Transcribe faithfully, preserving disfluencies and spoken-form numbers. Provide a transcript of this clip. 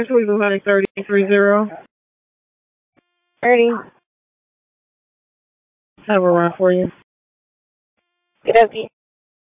We've had thirty-three zero. thirty. Have a run for you. Good.